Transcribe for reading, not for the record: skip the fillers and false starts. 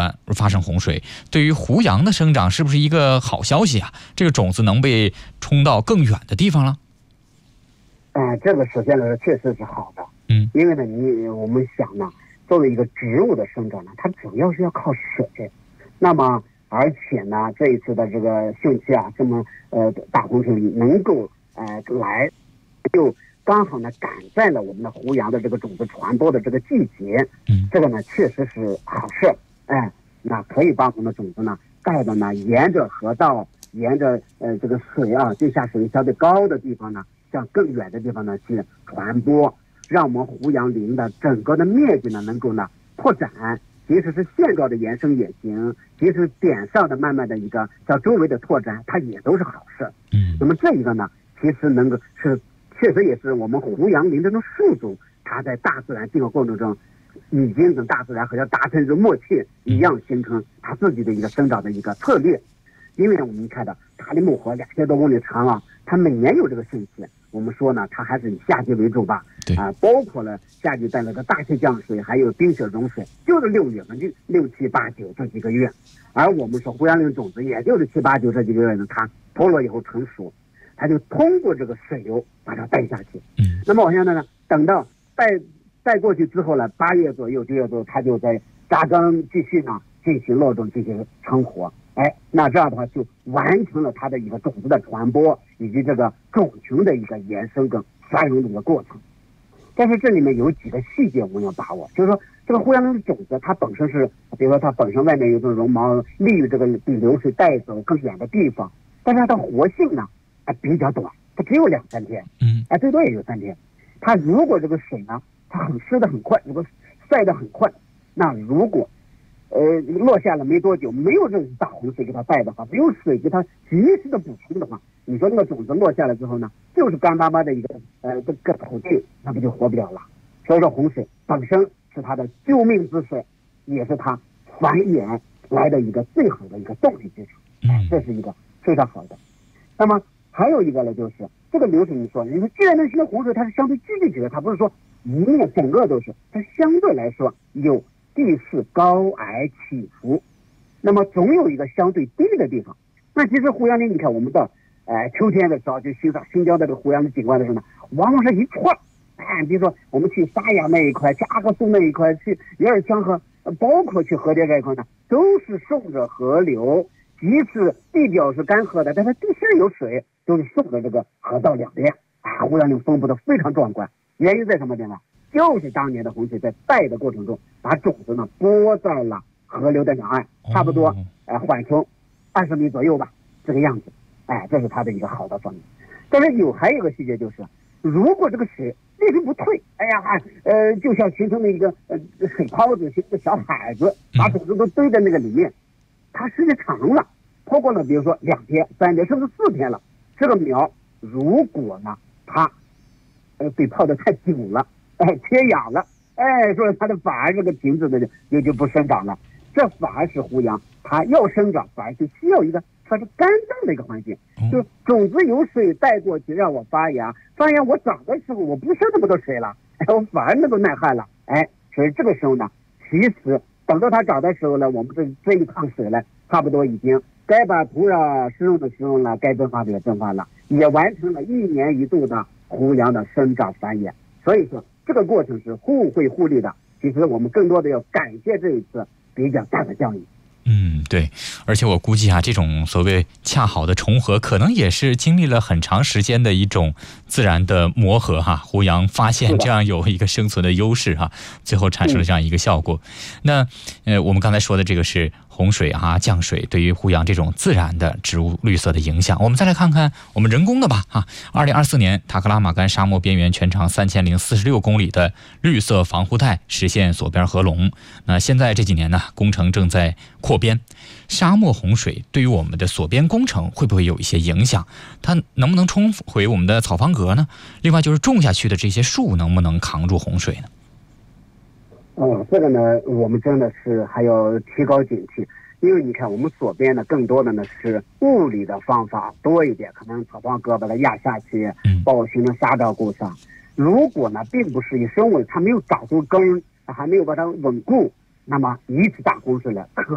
呢发生洪水，对于胡杨的生长是不是一个好消息啊？这个种子能被冲到更远的地方了？ 这个首先来说确实是好的。因为呢，我们想呢，作为一个植物的生长呢，它主要是要靠水。那么而且呢，这一次的这个汛期啊，这么大洪水能够来，就刚好呢赶在了我们的胡杨的这个种子传播的这个季节。这个呢确实是好事。那可以把我们的种子呢带的呢沿着河道，沿着这个水啊地下水相对高的地方呢，向更远的地方呢去传播，让我们胡杨林的整个的面积呢能够呢扩展。即使是线状的延伸也行，即使点上的慢慢的一个向周围的拓展，它也都是好事。那么这一个呢，其实能够是确实也是我们胡杨林这种树种，它在大自然进化过程中，已经跟大自然好像达成一个默契一样，形成它自己的一个生长的一个策略。因为呢，我们看到塔里木河2000多公里长啊，它每年有这个汛期。我们说呢，它还是以夏季为主吧。包括了夏季带来的大气降水，还有冰雪融水，就是6月份，就6、7、8、9这几个月。而我们说胡杨林种子，也就是7、8、9这几个月呢，它脱落以后成熟，它就通过这个水流把它带下去。那么往下呢，等到带过去之后呢，8月左右、9月左右，它就在扎根继续呢进行落种，进行成活。那这样的话就完成了它的一个种子的传播，以及这个种群的一个延伸跟繁荣的一个过程。但是这里面有几个细节我们要把握，就是说这个胡杨林的种子它本身是，比如说它本身外面有这种绒毛，利于这个比流水带走更远的地方，但是它的活性呢比较短，它只有2、3天，最多也就3天。它如果这个水呢它很湿的很快，如果晒得很快，那如果落下了没多久，没有这种大洪水给它带的话，没有水给它及时的补充的话，你说那个种子落下来之后呢，就是干巴巴的一个这个土地，那不就活不了了。所以说洪水本身是它的救命之水，也是它繁衍来的一个最好的一个动力基础。这是一个非常好的。那么还有一个呢，就是这个流水，你说既然能形成洪水，它是相对聚集起来，它不是说一面整个都是，它相对来说有地势高矮起伏，那么总有一个相对低的地方。那其实胡杨林，你看我们到秋天的时候去欣赏新疆的这个胡杨林景观的时候呢，往往是一串。比如说我们去沙雅那一块，去阿克苏那一块，去叶尔羌河，包括去河间这一块呢，都是顺着河流，即使地表是干涸的，但是地下有水，都是顺着这个河道两边。胡杨林分布的非常壮观。原因在什么地方？就是当年的洪水在带的过程中，把种子呢播在了河流的两岸，差不多缓冲20米左右吧，这个样子。这是它的一个好的方面。但是还有一个细节，就是如果这个水历史不退，就像形成了一个水泡子，形成个小海子，把种子都堆在那个里面，它时间长了，超过了比如说2天、3天，甚至4天了，这个苗如果呢它被泡得太久了，缺氧了，所以它的反而这个停止的就不生长了。这反而是胡杨它要生长，反而就需要一个它是干燥的一个环境，就种子有水带过去让我发芽，我长的时候我不需要这么多水了，我反而能够耐旱了。所以这个时候呢，其实等到它长的时候呢，我们这一趟水呢，差不多已经该把土壤施用的施用了，该增发的也增发了，也完成了1年1度的胡杨的生长繁衍。所以说这个过程是互惠互利的。其实我们更多的要感谢这一次比较大的降雨。 对，而且我估计这种所谓恰好的重合，可能也是经历了很长时间的一种自然的磨合胡杨发现这样有一个生存的优势最后产生了这样一个效果。那我们刚才说的这个是洪水降水对于胡杨这种自然的植物绿色的影响。我们再来看看我们人工的吧2024年塔克拉玛干沙漠边缘全长3046公里的绿色防护带实现锁边合龙。那现在这几年呢，工程正在扩编。沙漠洪水对于我们的锁边工程会不会有一些影响？它能不能冲毁我们的草房格呢？另外就是种下去的这些树能不能扛住洪水呢？ 这个呢，我们真的是还要提高警惕。因为你看我们锁边呢，更多的呢是物理的方法多一点，可能草房格把它压下去，包形成沙罩固上。如果呢并不是以生物它没有长出根，还没有把它稳固，那么一次大洪水了，可